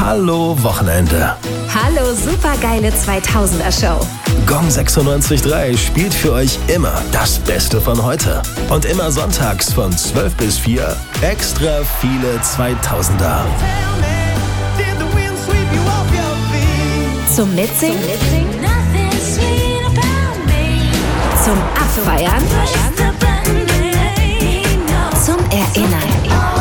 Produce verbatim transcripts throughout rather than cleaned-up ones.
Hallo Wochenende. Hallo supergeile zweitausender Show. Gong sechsundneunzig Komma drei spielt für euch immer das Beste von heute. Und immer sonntags von zwölf bis vier extra viele zweitausender. Zum Mitsingen, zum Abfeiern, zum Erinnern.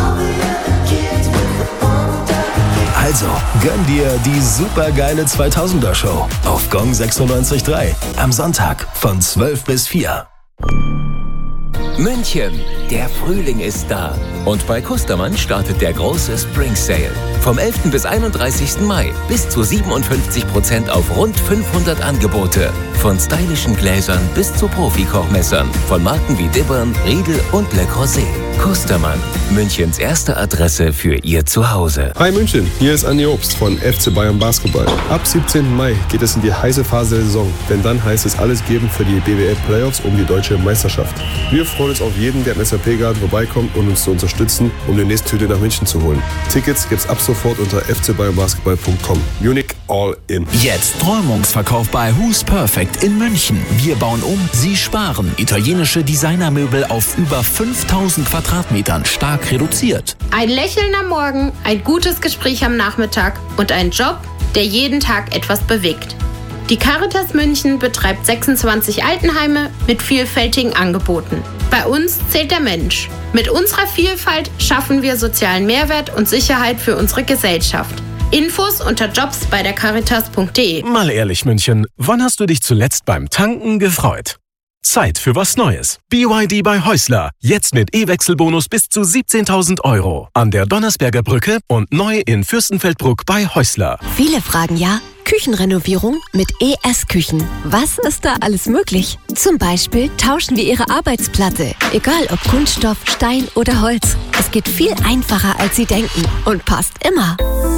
Also, gönn dir die supergeile zweitausender Show auf Gong sechsundneunzig Komma drei am Sonntag von zwölf bis vier. München, der Frühling ist da. Und bei Kustermann startet der große Spring Sale. Vom elften bis einunddreißigsten Mai bis zu siebenundfünfzig Prozent auf rund fünfhundert Angebote. Von stylischen Gläsern bis zu Profi-Kochmessern. Von Marken wie Dibbern, Riedel und Le Creuset. Kustermann, Münchens erste Adresse für Ihr Zuhause. Hi München, hier ist Andi Obst von F C Bayern Basketball. Ab siebzehnten Mai geht es in die heiße Phase der Saison, denn dann heißt es alles geben für die B W L Playoffs um die deutsche Meisterschaft. Wir freuen uns auf jeden, der im S A P-Garten vorbeikommt und uns zu unterstützen, um die nächste Tüte nach München zu holen. Tickets gibt's ab sofort unter f c bayern basketball punkt com. Munich all in. Jetzt Träumungsverkauf bei Who's Perfect in München. Wir bauen um, Sie sparen. Italienische Designermöbel auf über fünftausend Quadratmetern stark reduziert. Ein Lächeln am Morgen, ein gutes Gespräch am Nachmittag und ein Job, der jeden Tag etwas bewegt. Die Caritas München betreibt sechsundzwanzig Altenheime mit vielfältigen Angeboten. Bei uns zählt der Mensch. Mit unserer Vielfalt schaffen wir sozialen Mehrwert und Sicherheit für unsere Gesellschaft. Infos unter jobs bei der caritas punkt de. Mal ehrlich, München, wann hast du dich zuletzt beim Tanken gefreut? Zeit für was Neues. B Y D bei Häusler. Jetzt mit E-Wechselbonus bis zu siebzehntausend Euro. An der Donnersberger Brücke und neu in Fürstenfeldbruck bei Häusler. Viele fragen ja, Küchenrenovierung mit E S-Küchen. Was ist da alles möglich? Zum Beispiel tauschen wir Ihre Arbeitsplatte. Egal ob Kunststoff, Stein oder Holz. Es geht viel einfacher, als Sie denken und passt immer.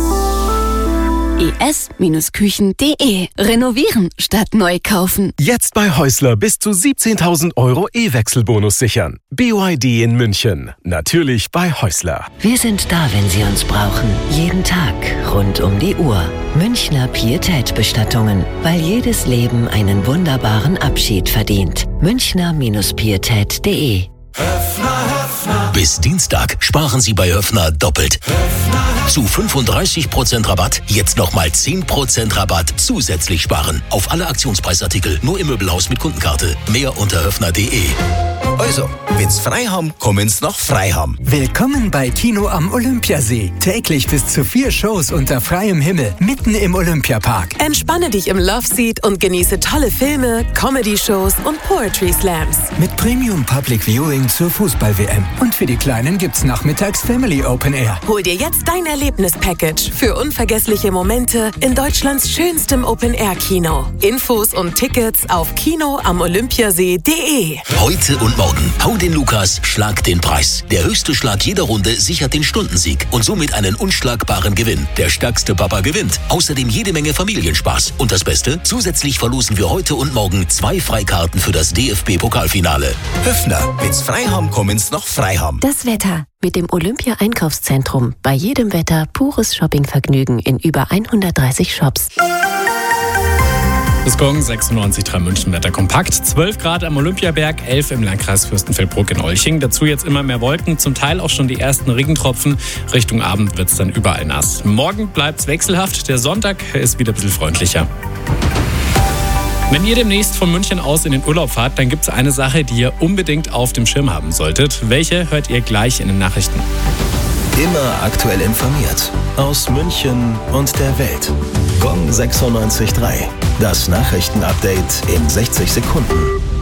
e s Küchen punkt de. Renovieren statt neu kaufen. Jetzt bei Häusler bis zu siebzehntausend Euro E-Wechselbonus sichern. B Y D in München. Natürlich bei Häusler. Wir sind da, wenn Sie uns brauchen. Jeden Tag, rund um die Uhr. Münchner Pietätbestattungen. Weil jedes Leben einen wunderbaren Abschied verdient. Münchner Pietäd punkt de. Bis Dienstag sparen Sie bei Höffner doppelt. Zu fünfunddreißig Prozent Rabatt, jetzt nochmal zehn Prozent Rabatt zusätzlich sparen. Auf alle Aktionspreisartikel, nur im Möbelhaus mit Kundenkarte. Mehr unter höffner punkt de. Also, wenn's frei haben, kommen's noch frei haben. Willkommen bei Kino am Olympiasee. Täglich bis zu vier Shows unter freiem Himmel, mitten im Olympiapark. Entspanne dich im Loveseat und genieße tolle Filme, Comedy-Shows und Poetry Slams. Mit Premium Public Viewing zur Fußball-W M. Und für die Kleinen gibt's nachmittags Family Open Air. Hol dir jetzt dein Erlebnis-Package für unvergessliche Momente in Deutschlands schönstem Open-Air-Kino. Infos und Tickets auf kino am olympiasee punkt de. Heute und morgen. Hau den Lukas, schlag den Preis. Der höchste Schlag jeder Runde sichert den Stundensieg und somit einen unschlagbaren Gewinn. Der stärkste Papa gewinnt. Außerdem jede Menge Familienspaß. Und das Beste? Zusätzlich verlosen wir heute und morgen zwei Freikarten für das D F B-Pokalfinale. Höffner, wenn's frei haben, kommen's noch frei haben. Das Wetter. Mit dem Olympia-Einkaufszentrum. Bei jedem Wetter pures Shoppingvergnügen in über hundertdreißig Shops. Das Gong sechsundneunzig Komma drei München Wetter kompakt. zwölf Grad am Olympiaberg, elf im Landkreis Fürstenfeldbruck in Olching. Dazu jetzt immer mehr Wolken, zum Teil auch schon die ersten Regentropfen. Richtung Abend wird es dann überall nass. Morgen bleibt es wechselhaft. Der Sonntag ist wieder ein bisschen freundlicher. Wenn ihr demnächst von München aus in den Urlaub fahrt, dann gibt es eine Sache, die ihr unbedingt auf dem Schirm haben solltet. Welche hört ihr gleich in den Nachrichten? Immer aktuell informiert. Aus München und der Welt. Gong sechsundneunzig Komma drei. Das Nachrichtenupdate in sechzig Sekunden.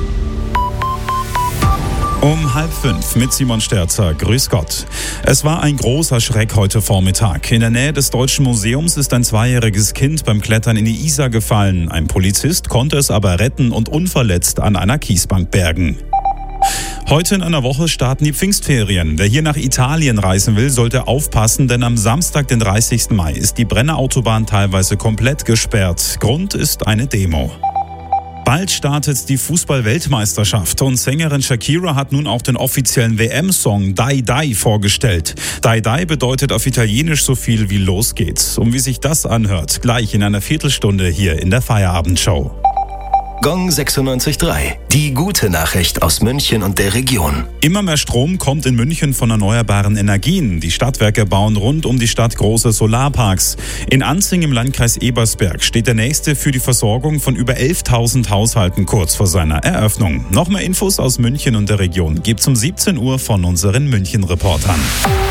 Um halb fünf mit Simon Sterzer. Grüß Gott. Es war ein großer Schreck heute Vormittag. In der Nähe des Deutschen Museums ist ein zweijähriges Kind beim Klettern in die Isar gefallen. Ein Polizist konnte es aber retten und unverletzt an einer Kiesbank bergen. Heute in einer Woche starten die Pfingstferien. Wer hier nach Italien reisen will, sollte aufpassen, denn am Samstag, den dreißigsten Mai, ist die Brennerautobahn teilweise komplett gesperrt. Grund ist eine Demo. Bald startet die Fußball-Weltmeisterschaft und Sängerin Shakira hat nun auch den offiziellen W M-Song Dai Dai vorgestellt. Dai Dai bedeutet auf Italienisch so viel wie los geht's. Und wie sich das anhört, gleich in einer Viertelstunde hier in der Feierabendshow. Gong sechsundneunzig Komma drei. Die gute Nachricht aus München und der Region. Immer mehr Strom kommt in München von erneuerbaren Energien. Die Stadtwerke bauen rund um die Stadt große Solarparks. In Anzing im Landkreis Ebersberg steht der nächste für die Versorgung von über elftausend Haushalten kurz vor seiner Eröffnung. Noch mehr Infos aus München und der Region gibt's um siebzehn Uhr von unseren München-Reportern.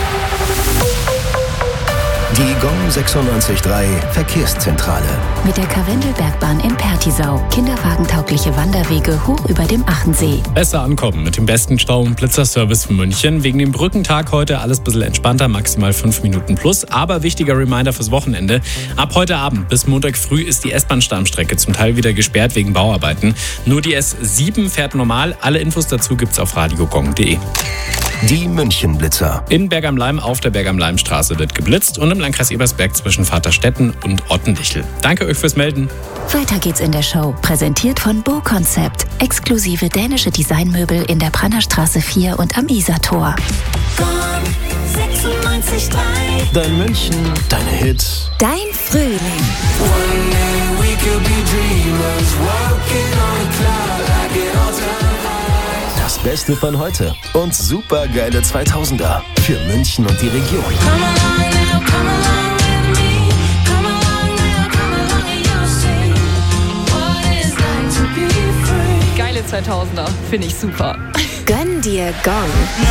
Die Gong sechsundneunzig Komma drei Verkehrszentrale. Mit der Karwendelbergbahn in Pertisau. Kinderwagentaugliche Wanderwege hoch über dem Achensee. Besser ankommen mit dem besten Stau- und Blitzerservice für München. Wegen dem Brückentag heute alles ein bisschen entspannter, maximal fünf Minuten plus. Aber wichtiger Reminder fürs Wochenende. Ab heute Abend bis Montag früh ist die S-Bahn-Stammstrecke zum Teil wieder gesperrt wegen Bauarbeiten. Nur die S sieben fährt normal. Alle Infos dazu gibt's auf radiogong punkt de. Die München-Blitzer. In Berg am Laim auf der Berg am Laim-Straße wird geblitzt und im Landkreis Ebersberg zwischen Vaterstetten und Ottendichel. Danke euch fürs Melden. Weiter geht's in der Show. Präsentiert von Bo Concept. Exklusive dänische Designmöbel in der Brannerstraße vier und am Isartor. sechsundneunzig Komma drei. Dein München, deine Hits. Dein Frühling. Das Beste von heute und supergeile zweitausender für München und die Region. Geile zweitausender, finde ich super. Gönn dir Gong.